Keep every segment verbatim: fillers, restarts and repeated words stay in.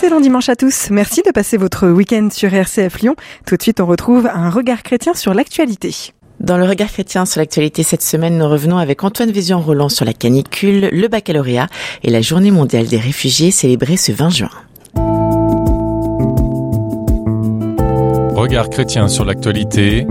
Excellent dimanche à tous. Merci de passer votre week-end sur R C F Lyon. Tout de suite, on retrouve un regard chrétien sur l'actualité. Dans le regard chrétien sur l'actualité cette semaine, nous revenons avec Antoine Vézian-Roland sur la canicule, le baccalauréat et la journée mondiale des réfugiés célébrée ce vingt juin. Regard chrétien sur l'actualité,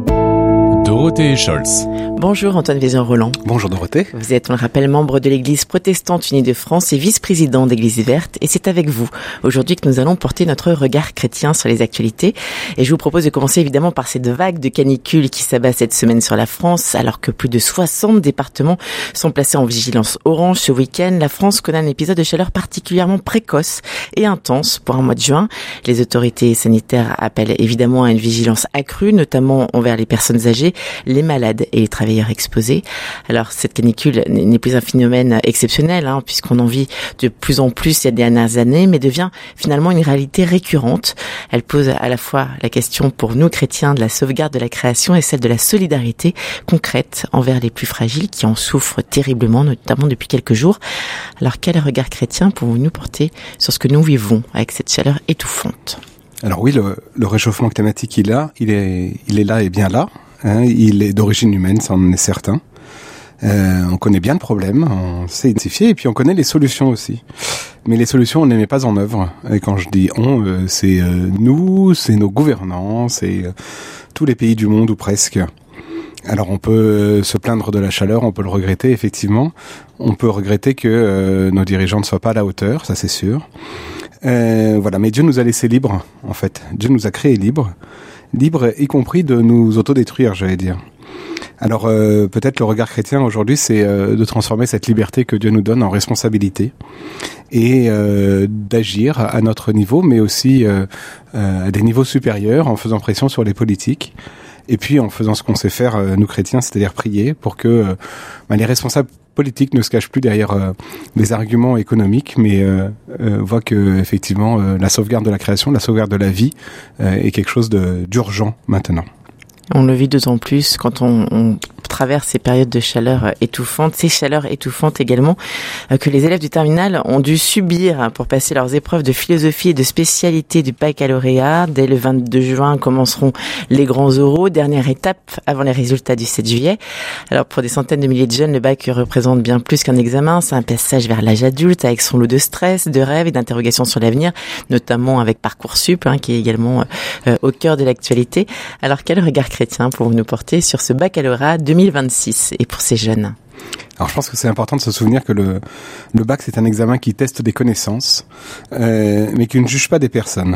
Dorothée Scholz. Bonjour Antoine Vézian-Roland. Bonjour Dorothée. Vous êtes, on le rappelle, membre de l'Église protestante unie de France et vice-président d'Église verte. Et c'est avec vous aujourd'hui que nous allons porter notre regard chrétien sur les actualités. Et je vous propose de commencer évidemment par cette vague de canicule qui s'abat cette semaine sur la France. Alors que plus de soixante départements sont placés en vigilance orange ce week-end, la France connaît un épisode de chaleur particulièrement précoce et intense pour un mois de juin. Les autorités sanitaires appellent évidemment à une vigilance accrue, notamment envers les personnes âgées, les malades et les travailleurs exposés. Alors cette canicule n'est plus un phénomène exceptionnel, hein, puisqu'on en vit de plus en plus ces dernières années, mais devient finalement une réalité récurrente. Elle pose à la fois la question pour nous chrétiens de la sauvegarde de la création et celle de la solidarité concrète envers les plus fragiles qui en souffrent terriblement, notamment depuis quelques jours. Alors quel regard chrétien pouvons-nous nous porter sur ce que nous vivons avec cette chaleur étouffante ? Alors oui, le, le réchauffement climatique, il est là, il est, il est là et bien là. Hein, il est d'origine humaine, ça en est certain. Euh, on connaît bien le problème, on sait identifier, et puis on connaît les solutions aussi. Mais les solutions, on ne les met pas en œuvre. Et quand je dis on, euh, c'est euh, nous, c'est nos gouvernants, c'est euh, tous les pays du monde ou presque. Alors on peut euh, se plaindre de la chaleur, on peut le regretter effectivement. On peut regretter que euh, nos dirigeants ne soient pas à la hauteur, ça c'est sûr. Euh, voilà, mais Dieu nous a laissés libres, en fait. Dieu nous a créés libres. Libre, y compris de nous autodétruire, j'allais dire. Alors euh, peut-être le regard chrétien aujourd'hui, c'est euh, de transformer cette liberté que Dieu nous donne en responsabilité et euh, d'agir à notre niveau, mais aussi euh, euh, à des niveaux supérieurs, en faisant pression sur les politiques, et puis en faisant ce qu'on sait faire, euh, nous chrétiens, c'est-à-dire prier pour que euh, bah, les responsables politiques ne se cachent plus derrière euh, des arguments économiques, mais euh, euh, voient que effectivement euh, la sauvegarde de la création, la sauvegarde de la vie euh, est quelque chose de, d'urgent maintenant. On le vit d'autant plus quand on, on traverse ces périodes de chaleur étouffantes, ces chaleurs étouffantes également, euh, que les élèves du terminal ont dû subir pour passer leurs épreuves de philosophie et de spécialité du baccalauréat. Dès le vingt-deux juin commenceront les grands oraux, dernière étape avant les résultats du sept juillet. Alors pour des centaines de milliers de jeunes, le bac représente bien plus qu'un examen, c'est un passage vers l'âge adulte avec son lot de stress, de rêves et d'interrogations sur l'avenir, notamment avec Parcoursup, hein, qui est également euh, au cœur de l'actualité. Alors quel regard chrétien pouvons nous porter sur ce baccalauréat deux mille vingt-six et pour ces jeunes? Alors je pense que c'est important de se souvenir que le, le bac c'est un examen qui teste des connaissances, euh, mais qui ne juge pas des personnes.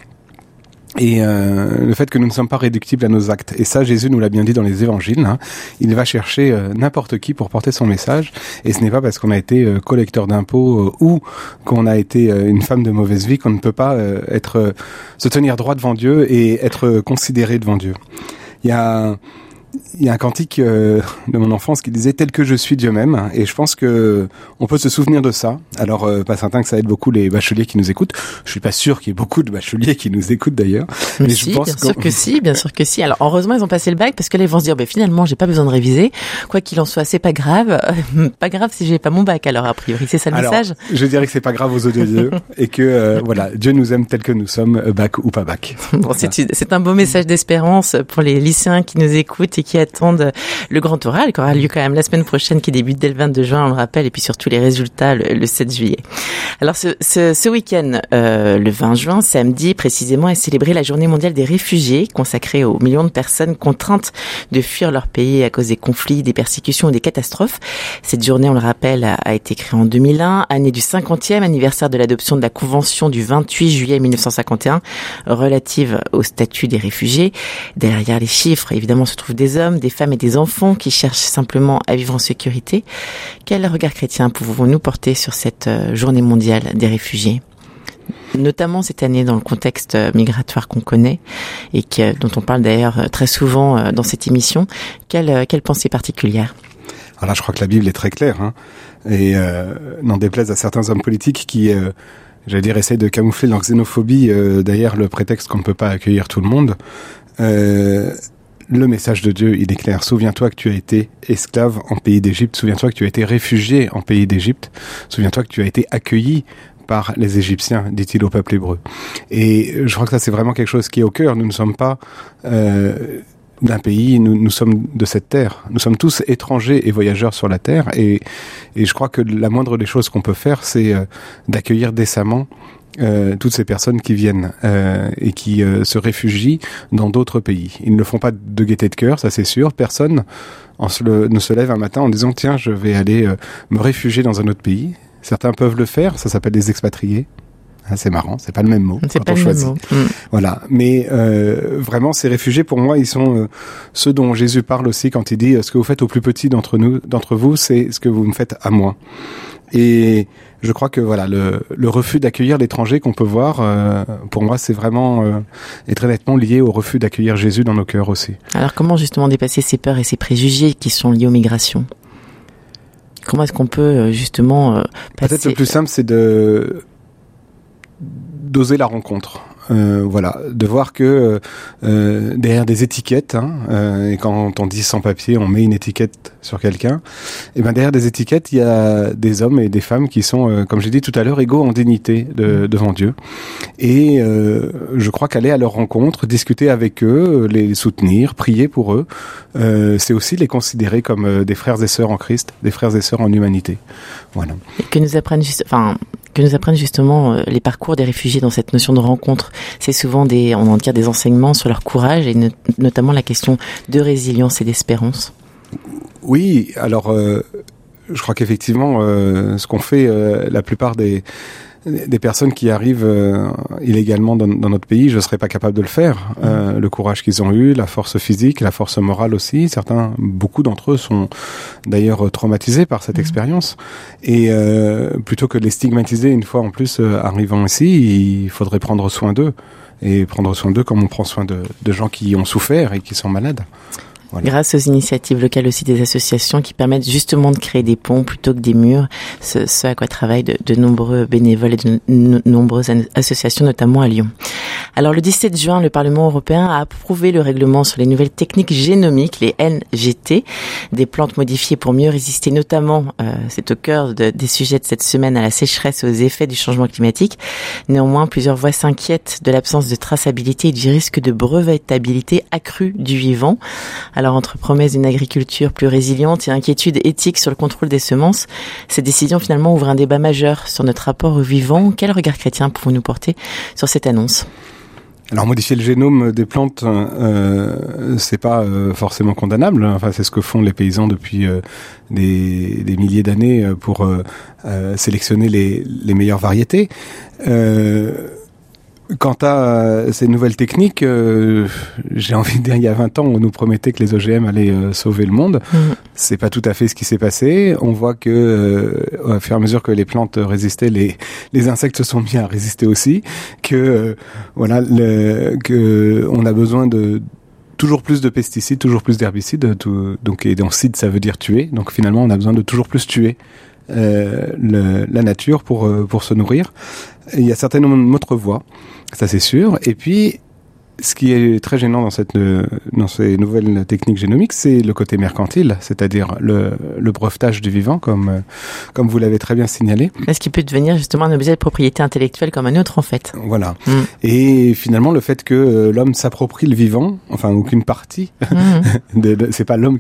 Et euh, le fait que nous ne sommes pas réductibles à nos actes. Et ça, Jésus nous l'a bien dit dans les évangiles. Hein. Il va chercher euh, n'importe qui pour porter son message. Et ce n'est pas parce qu'on a été euh, collecteur d'impôts euh, ou qu'on a été euh, une femme de mauvaise vie qu'on ne peut pas euh, être euh, se tenir droit devant Dieu et être euh, considéré devant Dieu. Il y a... Il y a un cantique euh, de mon enfance qui disait « Tel que je suis Dieu m'aime » et je pense que on peut se souvenir de ça. Alors, euh, pas certain que ça aide beaucoup les bacheliers qui nous écoutent. Je suis pas sûr qu'il y ait beaucoup de bacheliers qui nous écoutent d'ailleurs. Mais, mais si, je pense bien sûr que si, bien sûr que si. Alors, heureusement, ils ont passé le bac parce que là, ils vont se dire bah, « Finalement, j'ai pas besoin de réviser. Quoi qu'il en soit, c'est pas grave. Pas grave si j'ai pas mon bac. » Alors, a priori, c'est ça le alors, message. Je dirais que c'est pas grave aux yeux de Dieu et que, euh, voilà, Dieu nous aime tel que nous sommes, bac ou pas bac. Bon, c'est, c'est un beau message d'espérance pour les lycéens qui nous écoutent et qui attendent le grand oral qui aura lieu quand même la semaine prochaine, qui débute dès le vingt-deux juin, on le rappelle, et puis surtout les résultats le, le sept juillet. Alors ce, ce, ce week-end, euh, le vingt juin, samedi précisément, est célébrée la journée mondiale des réfugiés, consacrée aux millions de personnes contraintes de fuir leur pays à cause des conflits, des persécutions ou des catastrophes. Cette journée, on le rappelle, a, a été créée en deux mille un, année du cinquantième anniversaire de l'adoption de la Convention du vingt-huit juillet mille neuf cent cinquante et un, relative au statut des réfugiés. Derrière les chiffres, évidemment, se trouvent des hommes, des femmes et des enfants qui cherchent simplement à vivre en sécurité. Quel regard chrétien pouvons-nous porter sur cette journée mondiale des réfugiés ? Notamment cette année dans le contexte migratoire qu'on connaît et qui, dont on parle d'ailleurs très souvent dans cette émission. Quelle, quelle pensée particulière ? Alors là, je crois que la Bible est très claire, hein, et euh, n'en déplaise à certains hommes politiques qui, euh, j'allais dire, essayent de camoufler leur xénophobie euh, derrière le prétexte qu'on ne peut pas accueillir tout le monde. Euh, Le message de Dieu, il est clair. Souviens-toi que tu as été esclave en pays d'Égypte. Souviens-toi que tu as été réfugié en pays d'Égypte. Souviens-toi que tu as été accueilli par les Égyptiens, dit-il au peuple hébreu. Et je crois que ça, c'est vraiment quelque chose qui est au cœur. Nous ne sommes pas euh, d'un pays, nous, nous sommes de cette terre. Nous sommes tous étrangers et voyageurs sur la terre. Et, et je crois que la moindre des choses qu'on peut faire, c'est euh, d'accueillir décemment Euh, toutes ces personnes qui viennent euh, et qui euh, se réfugient dans d'autres pays. Ils ne le font pas de gaieté de cœur, ça c'est sûr. Personne en se le, ne se lève un matin en disant tiens, je vais aller euh, me réfugier dans un autre pays. Certains peuvent le faire, ça s'appelle des expatriés. Ah, c'est marrant, c'est pas le même mot. C'est quand pas on le choisit. même mot. Mmh. Voilà, mais euh, vraiment ces réfugiés pour moi, ils sont euh, ceux dont Jésus parle aussi quand il dit ce que vous faites au plus petit d'entre nous, d'entre vous, c'est ce que vous me faites à moi. Et je crois que voilà le, le refus d'accueillir l'étranger qu'on peut voir, euh, pour moi, c'est vraiment euh, est très nettement lié au refus d'accueillir Jésus dans nos cœurs aussi. Alors comment justement dépasser ces peurs et ces préjugés qui sont liés aux migrations ? Comment est-ce qu'on peut justement euh, passer... Peut-être le plus simple, c'est de d'oser la rencontre. Euh, voilà, de voir que euh, derrière des étiquettes, hein, euh, et quand on dit sans papier, on met une étiquette sur quelqu'un, et ben derrière des étiquettes, il y a des hommes et des femmes qui sont, euh, comme j'ai dit tout à l'heure, égaux en dignité de, devant Dieu. Et euh, je crois qu'aller à leur rencontre, discuter avec eux, les soutenir, prier pour eux, euh, c'est aussi les considérer comme euh, des frères et sœurs en Christ, des frères et sœurs en humanité. Voilà. Et que nous apprennent juste, enfin. que nous apprennent justement euh, les parcours des réfugiés dans cette notion de rencontre. C'est souvent des, on en tire des enseignements sur leur courage et ne, notamment la question de résilience et d'espérance. Oui, alors euh, je crois qu'effectivement, euh, ce qu'on fait, euh, la plupart des des personnes qui arrivent euh, illégalement dans, dans notre pays, je ne serais pas capable de le faire. Euh, le courage qu'ils ont eu, la force physique, la force morale aussi. Certains, beaucoup d'entre eux sont d'ailleurs traumatisés par cette mmh. expérience. Et euh, plutôt que de les stigmatiser une fois en plus euh, arrivant ici, il faudrait prendre soin d'eux. Et prendre soin d'eux comme on prend soin de, de gens qui ont souffert et qui sont malades. Voilà. Grâce aux initiatives locales aussi des associations qui permettent justement de créer des ponts plutôt que des murs, ce, ce à quoi travaillent de, de nombreux bénévoles et de n- nombreuses associations, notamment à Lyon. Alors le dix-sept juin, le Parlement européen a approuvé le règlement sur les nouvelles techniques génomiques, les N G T, des plantes modifiées pour mieux résister notamment, euh, c'est au cœur de, des sujets de cette semaine, à la sécheresse et aux effets du changement climatique. Néanmoins, plusieurs voix s'inquiètent de l'absence de traçabilité et du risque de brevetabilité accrue du vivant. Alors, entre promesses d'une agriculture plus résiliente et inquiétude éthique sur le contrôle des semences, cette décision finalement ouvre un débat majeur sur notre rapport au vivant. Quel regard chrétien pouvons-nous porter sur cette annonce ? Alors modifier le génome des plantes, euh, c'est pas euh, forcément condamnable. Enfin, c'est ce que font les paysans depuis euh, des, des milliers d'années pour euh, euh, sélectionner les, les meilleures variétés. Euh, Quant à ces nouvelles techniques, euh, j'ai envie de dire, il y a vingt ans, on nous promettait que les O G M allaient euh, sauver le monde. Mmh. C'est pas tout à fait ce qui s'est passé. On voit que, euh, au fur et à mesure que les plantes résistaient, les, les insectes se sont mis à résister aussi. Que, euh, voilà, le, que on a besoin de toujours plus de pesticides, toujours plus d'herbicides. Tout, donc, et dans cide, ça veut dire tuer. Donc, finalement, on a besoin de toujours plus tuer euh, le, la nature pour euh, pour se nourrir. Et il y a certainement autres voies. Ça c'est sûr. Et puis, ce qui est très gênant dans cette dans ces nouvelles techniques génomiques, c'est le côté mercantile, c'est-à-dire le, le brevetage du vivant, comme comme vous l'avez très bien signalé. Est-ce qu'il peut devenir justement un objet de propriété intellectuelle comme un autre en fait ? Voilà. Mm. Et finalement, le fait que l'homme s'approprie le vivant, enfin aucune partie, mm. de, de, c'est pas l'homme